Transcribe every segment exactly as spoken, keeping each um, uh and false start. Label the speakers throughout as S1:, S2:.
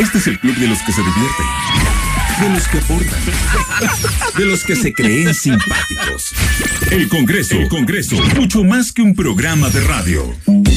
S1: Este es el club de los que se divierten, de los que aportan, de los que se creen simpáticos. El Congreso, el Congreso, mucho más que un programa de radio.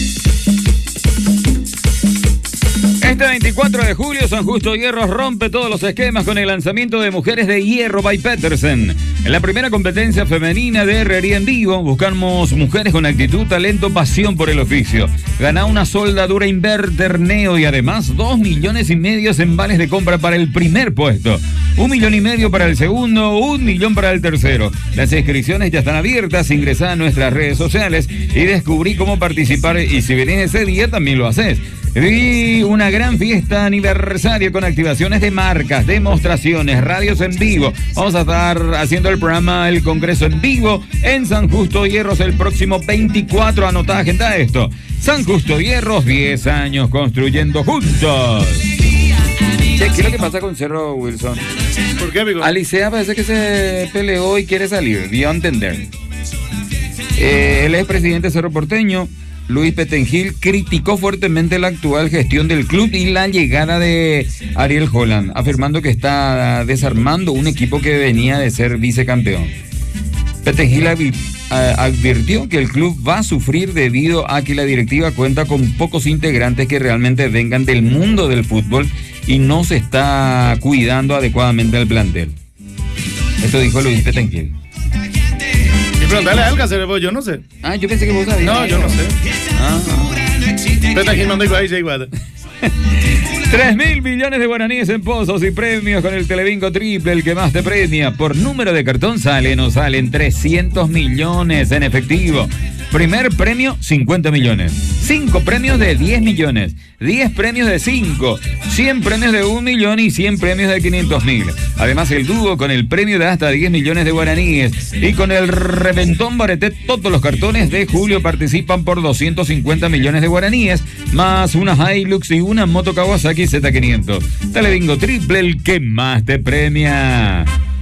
S2: Este veinticuatro de julio, San Justo Hierros rompe todos los esquemas con el lanzamiento de Mujeres de Hierro by Petersen. En la primera competencia femenina de herrería en vivo, buscamos mujeres con actitud, talento, pasión por el oficio. Gana una soldadura inverter Neo y además dos millones y medio en vales de compra para el primer puesto. Un millón y medio para el segundo, un millón para el tercero. Las inscripciones ya están abiertas, ingresá a nuestras redes sociales y descubrí cómo participar, y si venís ese día también lo haces. Y una gran fiesta aniversario con activaciones de marcas, demostraciones, radios en vivo. Vamos a estar haciendo el programa El Congreso en vivo en San Justo Hierros el próximo veinticuatro. Anotá, agenda esto. San Justo Hierros, diez años construyendo juntos. Che, ¿qué es lo que pasa con Cerro, Wilson?
S3: ¿Por qué, amigo?
S2: Alicea parece que se peleó y quiere salir, dio a entender. Eh, el expresidente Cerro Porteño, Luis Petengil, criticó fuertemente la actual gestión del club y la llegada de Ariel Holland, afirmando que está desarmando un equipo que venía de ser vicecampeón. Petengil advirtió que el club va a sufrir debido a que la directiva cuenta con pocos integrantes que realmente vengan del mundo del fútbol y no se está cuidando adecuadamente al plantel. Esto dijo Luis Petengil.
S3: Y preguntarle a Alcácer, yo no sé.
S2: Ah, yo pensé que vos sabías.
S3: No, yo no sé.
S2: Ah,
S3: Petengil mandó igual y igual.
S2: Tres mil millones de guaraníes en pozos y premios con el Telebingo Triple, el que más te premia. Por número de cartón salen o salen trescientos millones en efectivo. Primer premio, cincuenta millones. Cinco premios de diez millones. diez premios de cinco. cien premios de un millón y cien premios de quinientos mil. Además, el dúo con el premio de hasta diez millones de guaraníes. Y con el reventón bareté, todos los cartones de julio participan por doscientos cincuenta millones de guaraníes, más una Hilux y una moto Kawasaki Z quinientos. Telebingo Triple, el que más te premia.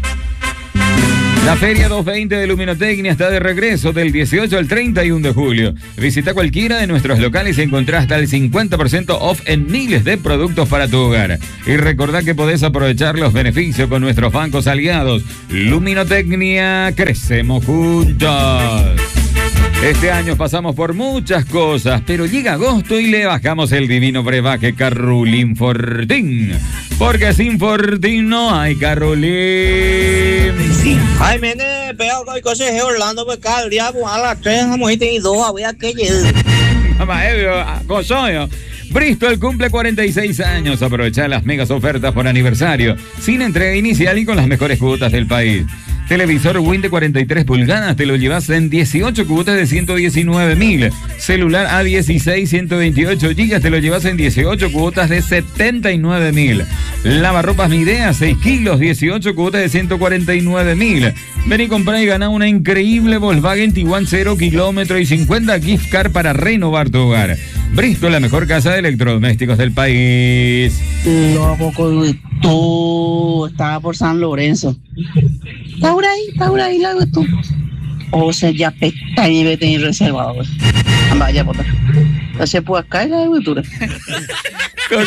S2: La Feria doscientos veinte de Luminotecnia está de regreso del dieciocho al treinta y uno de julio. Visita cualquiera de nuestros locales y encontrá hasta el cincuenta por ciento off en miles de productos para tu hogar. Y recordá que podés aprovechar los beneficios con nuestros bancos aliados. Luminotecnia, crecemos juntos. Este año pasamos por muchas cosas, pero llega agosto y le bajamos el divino brebaje Carrulín Fortín. Porque sin Fortín no hay Carrulín.
S4: Ay, mene, pero que cosa es Orlando, pues cada día a las tres vamos a ir dos, voy a que llegue.
S2: Mamá, cosoyo. Bristol cumple cuarenta y seis años. Aprovecha las megas ofertas por aniversario, sin entrega inicial y con las mejores cuotas del país. Televisor Win de cuarenta y tres pulgadas te lo llevas en dieciocho cuotas de ciento diecinueve mil. Celular A dieciséis ciento veintiocho gigas te lo llevas en dieciocho cuotas de setenta y nueve mil. Lavarropas Midea seis kilos, dieciocho cuotas de ciento cuarenta y nueve mil. Ven y compra y gana una increíble Volkswagen Tiguan cero kilómetro y cincuenta gift card para renovar tu hogar. Bristol, la mejor casa de electrodomésticos del país.
S4: No, poco tú estaba por San Lorenzo. Está por ahí, está por ahí la tú. O sea, ya pesta y vete en reservado. Vaya, puta. No se puede caer la agricultura.
S2: Con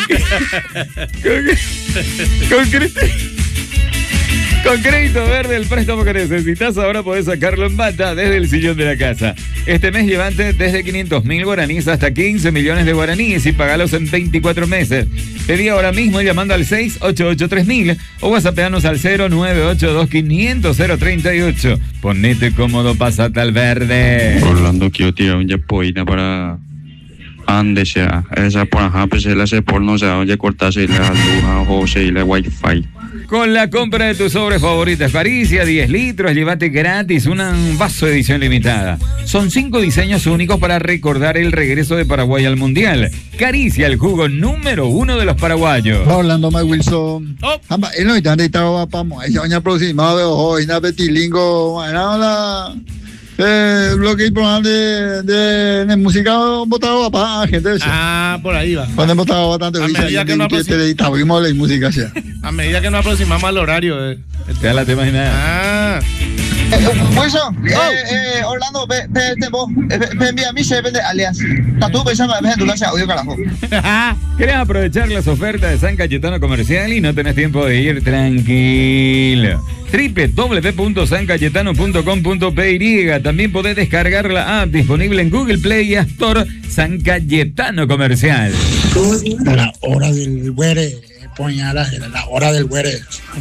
S2: crédito. Con crédito verde, el préstamo que necesitas ahora podés sacarlo en bata desde el sillón de la casa. Este mes llevante desde quinientos mil guaraníes hasta quince millones de guaraníes y pagalos en veinticuatro meses. Pedí ahora mismo llamando al seis ocho ocho tres mil o whatsappeanos al cero nueve ocho dos quinientos cero treinta y ocho. Ponete cómodo, pasate al verde.
S5: Orlando, quiero tirar un yapoina para ande sea. Esa por ajá, pues él hace por no sé dónde cortarse la luz o se la wifi.
S2: Con la compra de tus sobres favoritas Paricia, diez litros, llévate gratis un vaso de edición limitada. Son cinco diseños únicos para recordar el regreso de Paraguay al Mundial. Caricia, el jugo número uno de los paraguayos.
S6: Orlando May Wilson. Hamba, él no está de estaba para esa oña aproximada hoy, na betilingo, la eh bloque y programa de, de, de música votado para gente.
S3: Ah, por ahí va.
S6: Cuando hemos estado bastante
S3: a medida que no
S6: aproximamos la música,
S3: a medida que nos aproximamos al horario. Eh.
S2: Te da la te imaginas.
S3: Ah.
S6: Wilson, eh, eh, Orlando, ve, ve, ve, vos, ve, ve, envía a mí, se vende alias. Tatu, pensame, ves en tu clase audio, carajo.
S2: ¿Querés aprovechar las ofertas de San Cayetano Comercial y no tenés tiempo de ir? Tranquilo. doble u doble u doble u punto san cayetano punto com punto p y. También podés descargar la app disponible en Google Play y App Store. San Cayetano Comercial.
S7: La hora del güere, poñalas, la hora del güere.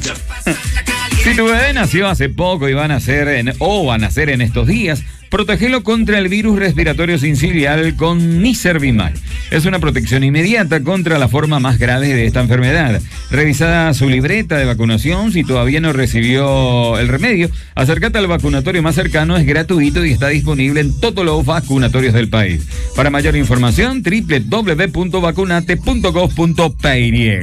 S2: Si tu bebé nació hace poco y van a nacer en, o van a nacer en estos días, protégelo contra el virus respiratorio sincicial con Niservimal. Es una protección inmediata contra la forma más grave de esta enfermedad. Revisada su libreta de vacunación, si todavía no recibió el remedio, acércate al vacunatorio más cercano, es gratuito y está disponible en todos los vacunatorios del país. Para mayor información, doble u doble u doble u punto vacunate punto gov punto p y.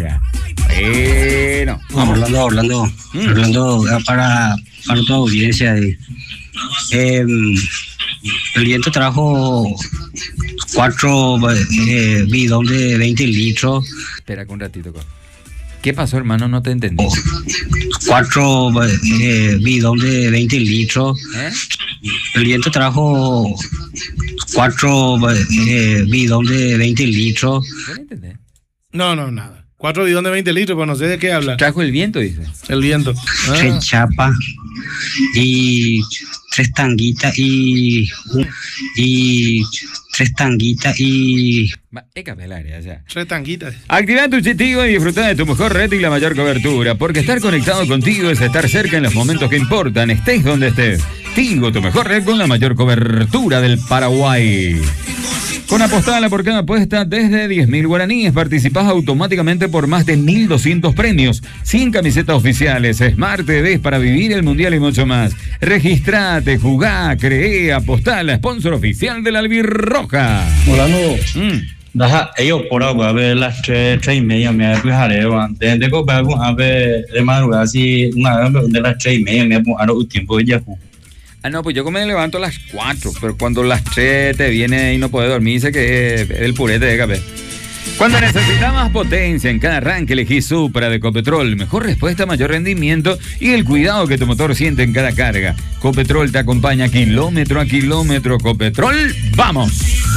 S2: Bueno.
S8: Orlando, Orlando, mm. Orlando, para, para tu audiencia. Eh, eh, el viento trajo cuatro eh, bidones de veinte litros.
S2: Espera un ratito. ¿Qué pasó, hermano? No te entendí.
S8: Cuatro eh, bidones de veinte litros. ¿Eh? El viento trajo cuatro eh, bidones de veinte litros.
S2: ¿No entendés?
S3: No, no, nada. Cuatro bidones de veinte litros, pero no sé de qué habla.
S2: Trajo el viento, dice.
S3: El viento.
S8: Ah. Tres chapas y tres tanguitas y y tres tanguitas y
S3: tres tanguitas.
S2: Activa tu Tigo y disfruta de tu mejor red y la mayor cobertura, porque estar conectado contigo es estar cerca en los momentos que importan, estés donde estés. Tigo, tu mejor red con la mayor cobertura del Paraguay. Con apostada por cada apuesta desde diez mil guaraníes, participás automáticamente por más de mil doscientos premios, cien camisetas oficiales, Smart T V para vivir el Mundial y mucho más. Registrate, jugá, creé, apostá, la sponsor oficial de la Albirroja.
S9: Orlando, deja ellos por agua, a ver las tres, tres y media, me voy a dejar, de de copa, a ver, de madrugada, si una de las tres y media, me voy a dar un tiempo de ya.
S2: Ah, no, pues yo me levanto a las cuatro, pero cuando las tres te viene y no puedes dormir, dice que es el purete de café. Cuando necesitas más potencia en cada arranque, elegí Supra de Copetrol. Mejor respuesta, mayor rendimiento y el cuidado que tu motor siente en cada carga. Copetrol te acompaña kilómetro a kilómetro. Copetrol, ¡vamos!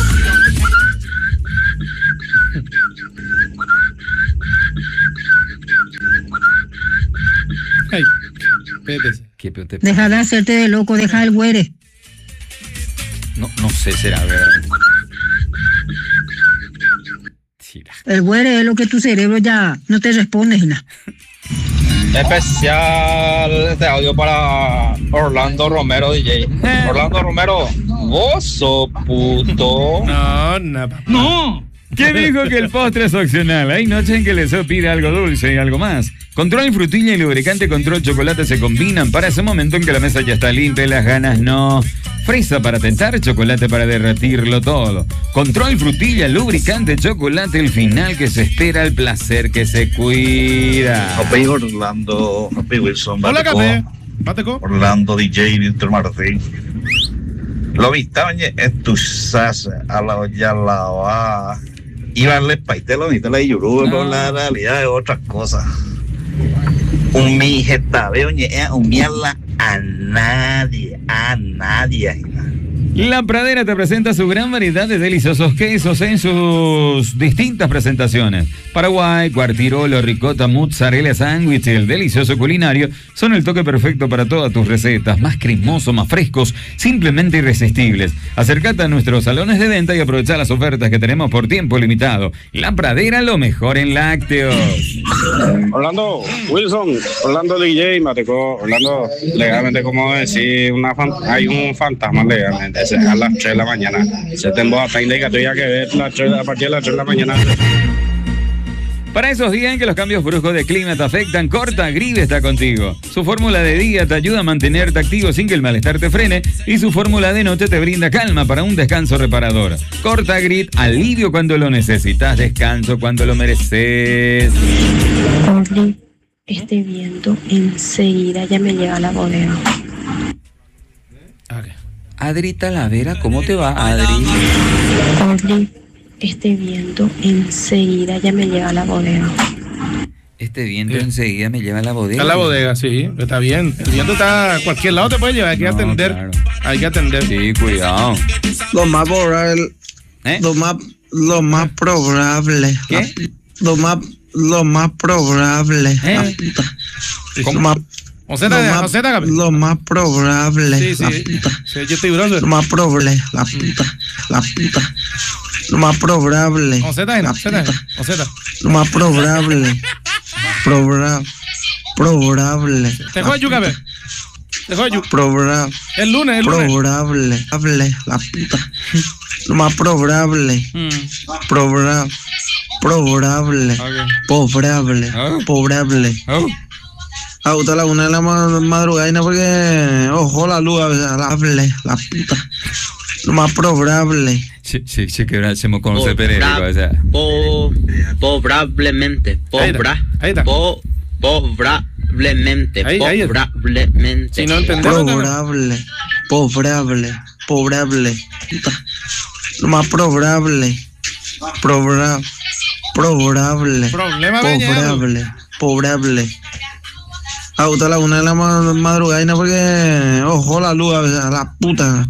S3: Ay, espérate.
S10: Deja de hacerte de loco, deja el güere.
S2: No, no sé, será verdad.
S10: El güere es lo que tu cerebro ya no te responde, nada.
S9: Especial este audio para Orlando Romero D J. Orlando Romero, vos sos puto.
S3: No, no, papá.
S2: No. ¿Quién dijo que el postre es opcional? Hay noches en que le pide algo dulce y algo más. Control frutilla y lubricante Control chocolate se combinan para ese momento en que la mesa ya está limpia y las ganas no. Fresa para tentar, chocolate para derretirlo todo. Control frutilla, lubricante, chocolate, el final que se espera, el placer que se cuida.
S11: Ope Orlando, Ope Wilson,
S3: Hola, Café. Bateco.
S11: Orlando D J, Víctor Martín. Lo viste, oye, entusiasmo a la olla lava. Iban les paitelo, ni te la yurugo, con la realidad de otras cosas. Un mi jetabe, oye, un mierda a nadie, a nadie.
S2: La Pradera te presenta su gran variedad de deliciosos quesos en sus distintas presentaciones. Paraguay, cuartirolo, ricota, mozzarella, sándwich y el delicioso culinario son el toque perfecto para todas tus recetas. Más cremosos, más frescos, simplemente irresistibles. Acércate a nuestros salones de venta y aprovecha las ofertas que tenemos por tiempo limitado. La Pradera, lo mejor en lácteos.
S9: Orlando, Wilson, Orlando D J, Mateco, Orlando, legalmente, como decir, una fan, hay un fantasma legalmente. A las tres de la mañana. Se tengo hasta indicatoria que ver las tres, a partir de las tres de la mañana.
S2: Para esos días en que los cambios bruscos de clima te afectan, Corta Grid está contigo. Su fórmula de día te ayuda a mantenerte activo sin que el malestar te frene y su fórmula de noche te brinda calma para un descanso reparador. Corta Grid, alivio cuando lo necesitas, descanso cuando lo mereces.
S12: Orly, este viento enseguida ya me llega a la bodega.
S2: Okay. Adri Talavera, ¿cómo te va, Adri?
S12: Orly, este viento enseguida ya me llega a la bodega.
S2: Este Este viento enseguida me lleva a la bodega.
S3: A la bodega, sí, está bien. El viento está a cualquier lado te puede llevar, hay que
S2: No,
S3: atender.
S2: claro.
S3: Hay que atender.
S2: Sí, cuidado.
S13: Lo más probable,
S2: ¿Eh?
S13: lo más, lo más probable.
S2: ¿Qué?
S13: Lo más, lo más probable.
S2: ¿Eh?
S13: La puta.
S3: ¿Cómo?
S13: Lo más,
S3: José,
S13: lo más,
S3: José, Gabriel.
S13: lo más probable.
S3: Sí, sí.
S13: La puta.
S3: Sí, yo estoy grosso.
S13: Lo más probable. La puta. La puta. Lo más probable.
S3: José,
S13: La
S3: José,
S13: puta.
S3: José.
S13: Lo más probable. Probra, probable.
S3: Te juego yo, Gabriel. Te juego yo.
S13: Probra,
S3: El lunes, el lunes.
S13: probable. Probable. La puta. Lo más probable.
S3: Mm.
S13: Probra, probable.
S3: Ok.
S13: Pobrable.
S2: Oh.
S13: Pobrable.
S2: Oh.
S13: A gusta la una de la ma- madrugada y no porque ojo la luz a veces, la hable, la puta. Lo más probable.
S2: Sí, sí, sí, que se me conoce
S14: Pobra-
S2: periódico, o sea.
S14: po- Probablemente.
S3: Ahí está,
S14: Pobra.
S3: ahí está.
S14: po- Probablemente.
S3: Ahí, ahí está.
S14: Probablemente.
S3: Si no entendemos, no.
S13: Probable. Pobrable. Pobrable. Puta. Lo más probable. Probra, probable.
S3: Problema bañado.
S13: Pobrable. Pobrable. A gusta la una de la ma- madrugada y no porque ojo la luz a veces, la puta.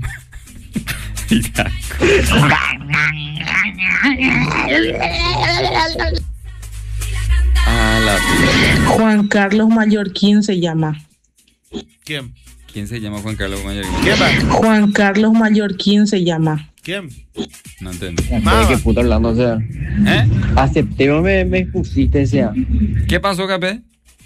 S2: Ah, la...
S10: Juan Carlos Mallorquín se llama.
S3: ¿Quién?
S2: ¿Quién se llama Juan Carlos Mayor?
S3: ¿Quién va?
S10: Juan Carlos Mallorquín se llama.
S3: ¿Quién?
S2: No entiendo.
S3: Nada.
S15: ¿Qué puta hablando, o sea?
S2: ¿Eh?
S15: Acepté, o me, me expusiste, o sea.
S2: ¿Qué pasó, Capé?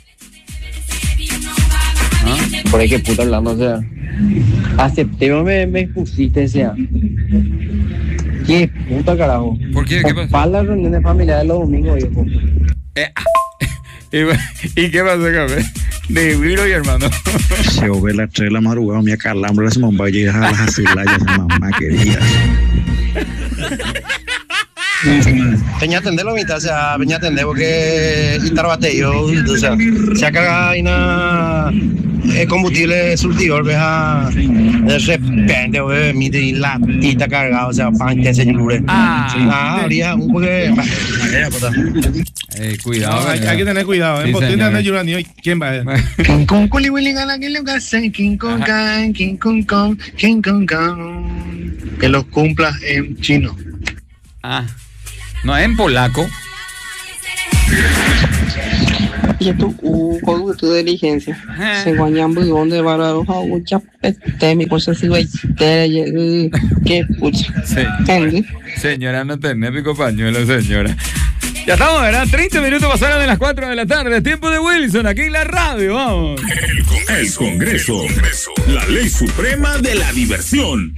S2: ¿Ah?
S15: Por ahí que puta hablando, o sea. Acepté, o me, me expusiste, o sea. ¿Qué puta carajo?
S2: ¿Por qué? ¿Qué pasó?
S15: Para las reuniones familiares los domingos, viejo.
S2: Eh, ah. ¿Y, ¿Y qué pasó, Capé? De Viro y hermano.
S16: Se ve las tres de la madrugada, me acalambra ese mamá y a las asilayas, mamá querida.
S17: Peña atender lo mitad, o sea, peña atender porque quitar bateo, o sea, se ha cargado y nada, el combustible surtidor, veja, de repente, güey, mi de la tita cargada, o sea, pan que se llure. Ah, habría un poco de.
S2: Eh, cuidado.
S3: No, hay,
S2: eh.
S3: hay que tener cuidado.
S2: Sí,
S3: En botella
S2: señor.
S3: de Yurani, hoy, ¿quién va?
S18: King Kong, Culi Willy Gala, que le hacen King Kong, Kong, King Kong, Kong, King Kong, Kong. Que los cumpla en chino.
S2: Ah, no, en polaco.
S4: Y tu juego tu diligencia. Se guañan muy donde va a los aguchas, mi cosa si güey, que pucha.
S2: Sí. Señora, no tenés pico pañuelo, señora. Ya estamos, ¿verdad? treinta minutos pasaron de las cuatro de la tarde. Tiempo de Wilson, aquí en la radio, vamos.
S1: El Congreso. La ley suprema de la diversión.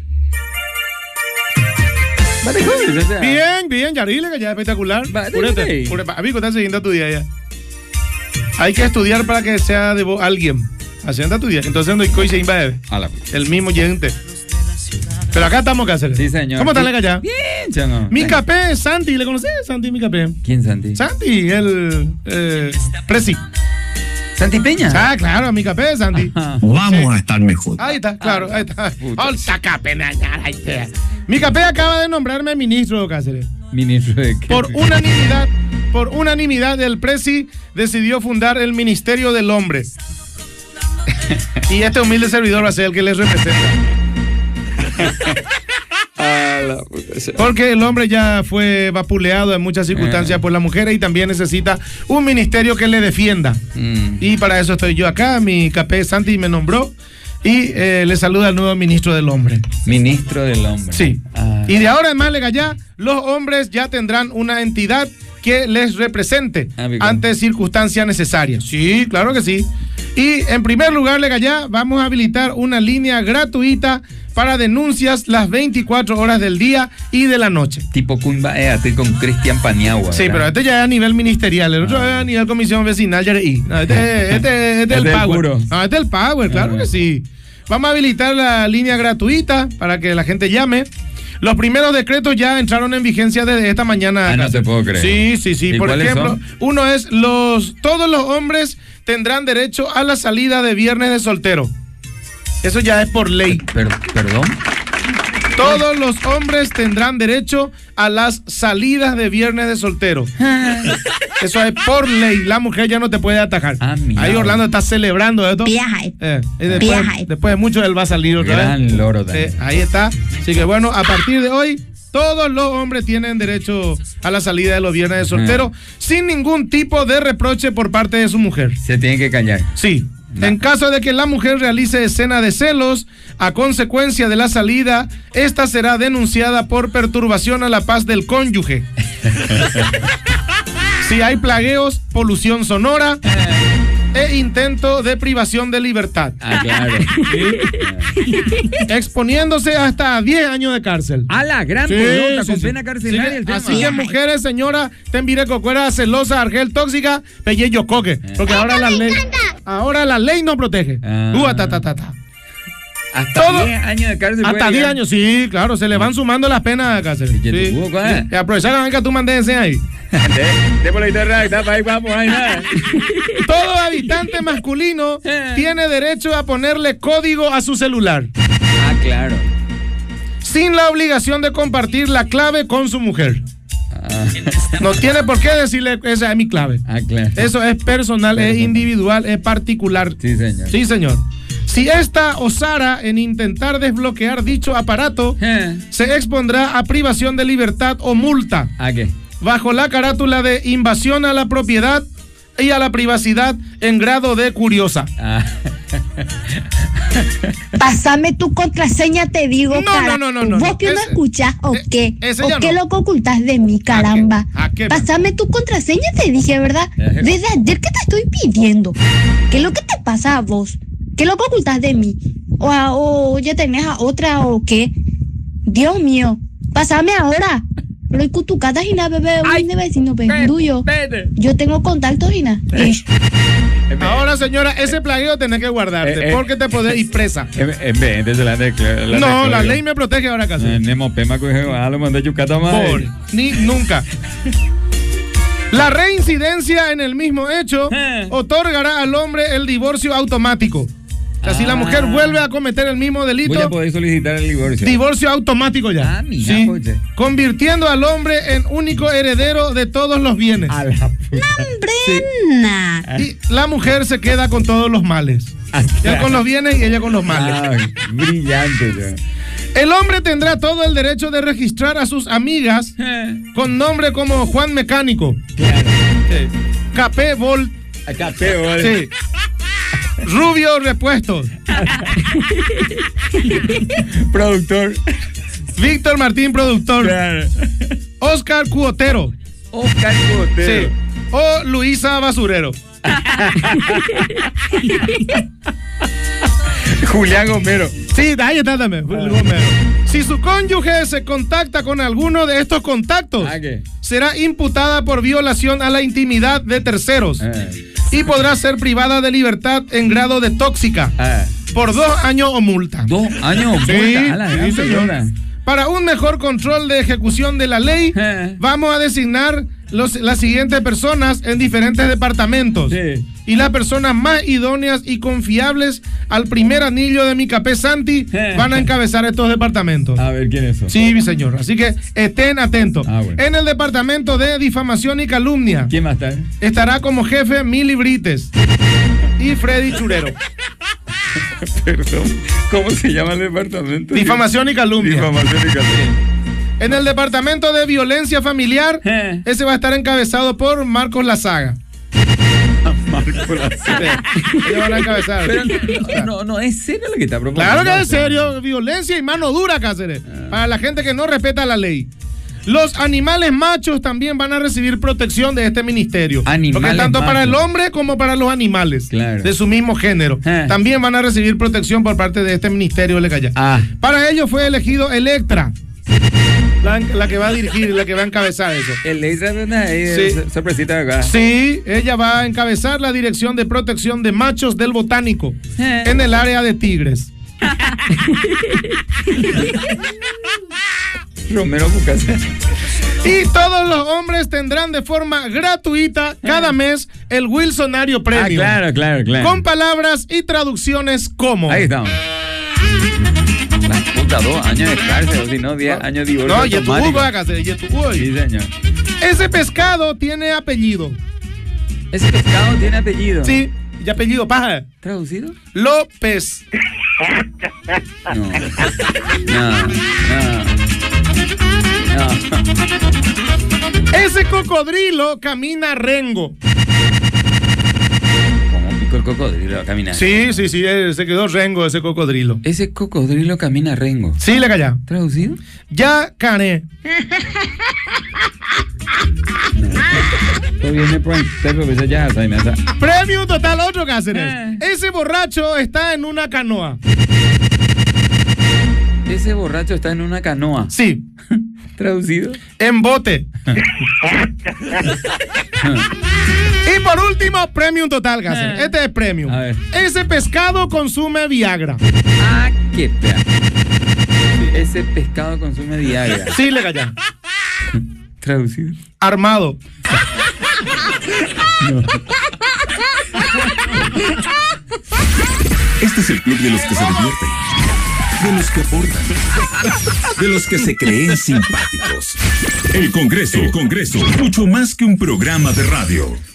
S3: Bien, bien, Yarile, que ya es espectacular. Púrete, púrete. Amigo, estás siguiendo tu día ya. Hay que estudiar para que sea de vos alguien. Haciendo tu día. Entonces no hay coisa invae. El mismo gente. Pero acá estamos, Cáceres.
S2: Sí, señor.
S3: ¿Cómo estás, allá?
S2: Bien, chano.
S3: Mi capé, Santi, ¿le conoces? Santi, mi capé.
S2: ¿Quién, Santi?
S3: Santi, el eh, Presi.
S2: ¿Santi Peña?
S3: Ah, claro, mi capé, Santi.
S16: Vamos a estar mejor.
S3: Ahí está, claro, ahí está. Olta capé, ahí está. Mi capé acaba de nombrarme ministro, Cáceres.
S2: ¿Ministro de qué?
S3: Por unanimidad, por unanimidad, el Presi decidió fundar el Ministerio del Hombre. Y este humilde servidor va a ser el que les representa. Porque el hombre ya fue vapuleado en muchas circunstancias por las mujeres y también necesita un ministerio que le defienda.
S2: Mm.
S3: Y para eso estoy yo acá. Mi capé Santi me nombró y eh, le saluda al nuevo ministro del hombre.
S2: Ministro del hombre.
S3: Sí.
S2: Ah.
S3: Y de ahora en más, ya los hombres ya tendrán una entidad que les represente
S2: Ah,
S3: ante circunstancias necesarias. Sí, claro que sí. Y en primer lugar, ya vamos a habilitar una línea gratuita para denuncias las veinticuatro horas del día y de la noche.
S2: Tipo Cumba Eate con Cristian Paniagua.
S3: Sí,
S2: ¿verdad?
S3: pero este ya es a nivel ministerial, el otro
S2: Ah.
S3: es a nivel comisión vecinal. Ya es- no, este, este, este, este es el
S2: del
S3: power.
S2: puro.
S3: No, este es el power, claro
S2: Ah.
S3: que sí. Vamos a habilitar la línea gratuita para que la gente llame. Los primeros decretos ya entraron en vigencia desde esta mañana.
S2: Ah, no te puedo creer.
S3: Sí, sí, sí.
S2: ¿Y
S3: Por
S2: cuáles
S3: ejemplo,
S2: son?
S3: uno es los todos los hombres tendrán derecho a la salida de viernes de soltero. Eso ya es por ley.
S2: Per- ¿Perdón?
S3: Todos los hombres tendrán derecho a las salidas de viernes de soltero. Eso es por ley. La mujer ya no te puede atajar.
S2: Ah,
S3: ahí Orlando está celebrando esto.
S10: Viaje.
S3: Eh, y después,
S10: Viaje.
S3: después de mucho él va a salir otra
S2: Gran
S3: vez.
S2: loro
S3: Eh, ahí está. Así que bueno, a partir de hoy, todos los hombres tienen derecho a la salida de los viernes de soltero sin ningún tipo de reproche por parte de su mujer.
S2: Se tienen que callar.
S3: Sí. En caso de que la mujer realice escena de celos a consecuencia de la salida, esta será denunciada por perturbación a la paz del cónyuge. Si hay plagueos, polución sonora e intento de privación de libertad.
S2: Ah, claro.
S3: ¿Sí? Exponiéndose hasta diez años de cárcel.
S2: A la gran
S3: Sí,
S2: pelota,
S3: sí,
S2: con
S3: sí.
S2: pena carcelaria
S3: Sí,
S2: el tema.
S3: así que mujeres, señora, ten vire cocuera, celosa, argel tóxica, pelleyo coque. Porque ahora la ley, ahora la ley no protege.
S2: Ah.
S3: Ua, ta, ta, ta, ta.
S2: Hasta
S3: Todo-
S2: diez años de cárcel.
S3: Hasta diez años, sí, claro, se le van sumando las penas de cárcel.
S2: ¿Y
S3: Sí.
S2: tú, cuál?
S3: Y aprovechar que tú mandes ese ahí.
S2: De por la internet, está para ahí, vamos, ahí nada.
S3: Todo habitante masculino tiene derecho a ponerle código a su celular,
S2: Ah, claro.
S3: sin la obligación de compartir la clave con su mujer. No tiene por qué decirle esa es mi clave.
S2: Ah, claro.
S3: Eso es personal, es individual, es particular.
S2: Sí, señor.
S3: Sí, señor. Si esta osara en intentar desbloquear dicho aparato,
S2: Eh.
S3: se expondrá a privación de libertad o multa,
S2: ¿A qué?
S3: bajo la carátula de invasión a la propiedad y a la privacidad en grado de curiosa.
S2: Ah.
S10: Pásame tu contraseña, te digo,
S3: No,
S10: cara.
S3: no, no, no, no,
S10: ¿Vos
S3: no.
S10: que no
S3: Ese-
S10: escuchás o
S3: eh,
S10: qué?
S3: ese
S10: ¿O
S3: ya
S10: qué
S3: no.
S10: loco ocultás de mí, caramba?
S3: ¿A qué?
S10: Pásame tu contraseña, te dije, ¿verdad?
S2: Ajá.
S10: Desde ayer que te estoy pidiendo. ¿Qué es lo que te pasa a vos? ¿Qué loco ocultás de mí? ¿O, a- o ya tenés a otra o qué? Dios mío, pásame ahora. Pero hay cutucatas y nada, bebé, un de vecino, penduyo. Yo tengo contactos y nada. Ish.
S3: Ahora, señora, ese plagueo tenés que guardarte,
S2: Eh, eh.
S3: porque te podés ir presa.
S2: En vez de la de la
S3: No,
S2: de-
S3: la ley me protege ahora casi.
S2: Nemo pema coge a lo mandé yucata más.
S3: Por, ni nunca. La reincidencia en el mismo hecho
S2: Eh.
S3: otorgará al hombre el divorcio automático. O sea, si la mujer vuelve a cometer el mismo
S2: Voy a
S3: delito,
S2: poder solicitar el divorcio.
S3: divorcio automático ya.
S2: Ah, mira,
S3: Sí.
S2: oye.
S3: Convirtiendo al hombre en único heredero de todos los bienes.
S2: A la puta.
S10: Brena.
S3: Y la mujer se queda con todos los males. Él con los bienes y ella con los males.
S2: Ay, brillante. Ya.
S3: El hombre tendrá todo el derecho de registrar a sus amigas con nombre como Juan Mecánico,
S2: Claro.
S3: sí, Capé Volt,
S2: Acá peo,
S3: sí, Rubio Repuestos,
S2: Productor.
S3: Víctor Martín Productor,
S2: Claro.
S3: Oscar Cuotero,
S2: Oscar Cotero.
S3: sí, o Luisa Basurero.
S2: Julián Gomero.
S3: Sí, ahí está también. Si su cónyuge se contacta con alguno de estos contactos,
S2: ¿A qué?
S3: será imputada por violación a la intimidad de terceros
S2: Eh.
S3: y podrá ser privada de libertad en grado de tóxica
S2: Ah.
S3: por dos años o multa.
S2: Dos años.
S3: Sí,
S2: multa. A la
S3: sí,
S2: gran
S3: señor.
S2: señora.
S3: Para un mejor control de ejecución de la ley,
S2: Eh.
S3: vamos a designar los, las siguientes personas en diferentes departamentos.
S2: Sí.
S3: Y las personas más idóneas y confiables al primer anillo de mi capé Santi
S2: Eh.
S3: van a encabezar estos departamentos.
S2: A ver, ¿quién es eso?
S3: Sí, mi señor. Así que estén atentos.
S2: Ah, bueno.
S3: En el departamento de difamación y calumnia
S2: ¿Quién más está?
S3: estará como jefe Mili Brites y Freddy Churero.
S2: Perdón. ¿Cómo se llama el departamento?
S3: Difamación y calumnia.
S2: Difamación y calumnia.
S3: En el departamento de violencia familiar,
S2: Eh.
S3: ese va a estar encabezado por Marcos Lazaga.
S2: Marco Lazaga.
S3: Ellos van a encabezar.
S2: Pero no, no, no, es serio lo que está proponiendo.
S3: Claro que es serio. Violencia y mano dura, Cáceres. Para la gente que no respeta la ley. Los animales machos también van a recibir protección de este ministerio.
S2: Animales
S3: Porque tanto
S2: machos.
S3: para el hombre como para los animales
S2: Claro.
S3: de su mismo género
S2: Eh.
S3: también van a recibir protección por parte de este ministerio de Lecaya.
S2: Ah.
S3: Para ello fue elegido Electra, la, la que va a dirigir, la que va a encabezar eso.
S2: El laser de una
S3: Sí.
S2: sí. sorpresita de acá.
S3: Sí, ella va a encabezar la dirección de protección de machos del botánico
S2: Eh.
S3: en el área de Tigres.
S2: Romero Bucasa.
S3: Y todos los hombres tendrán de forma gratuita cada mes el Wilsonario
S2: Ah,
S3: Premium.
S2: claro, claro, claro.
S3: Con palabras y traducciones como.
S2: Ahí estamos. La puta hasta dos años de cárcel, o si no, diez
S3: no,
S2: años de divorcio.
S3: No, y tu
S2: automático.
S3: Hugo, Cáceres, y tu Hugo.
S2: Sí, señor.
S3: Ese pescado tiene apellido.
S2: Ese pescado tiene apellido.
S3: Sí, y apellido, paja.
S2: ¿Traducido?
S3: López.
S2: No. No, no. No.
S3: Ese cocodrilo camina rengo.
S2: ¿Cómo picó el cocodrilo a caminar?
S3: Sí, sí, sí, se quedó rengo ese cocodrilo.
S2: Ese cocodrilo camina rengo.
S3: Sí, le calla.
S2: ¿Traducido?
S3: Ya cané.
S2: Viene por el ya,
S3: Premio total otro, Cáceres. Eh. Ese borracho está en una canoa.
S2: Ese borracho está en una canoa.
S3: Sí.
S2: ¿Traducido?
S3: En bote. Y por último, premium total, Cáceres. Eh. Este es premium.
S2: A ver.
S3: Ese pescado consume Viagra.
S2: Ah, qué pea. Ese pescado consume Viagra.
S3: Sí, le calla.
S2: ¿Traducido?
S3: Armado.
S2: No.
S1: Este es el club de los que se divierten, de los que aportan, de los que se creen simpáticos. El Congreso, el Congreso, mucho más que un programa de radio.